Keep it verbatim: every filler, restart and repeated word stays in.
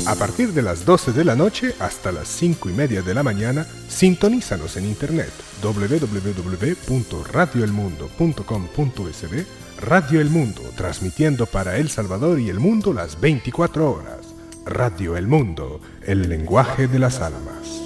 A partir de las doce de la noche hasta las cinco y media de la mañana, sintonízanos en internet doble u doble u doble u punto radio el mundo punto com punto es be. Radio El Mundo, transmitiendo para El Salvador y el mundo las veinticuatro horas. Radio El Mundo, el lenguaje de las almas.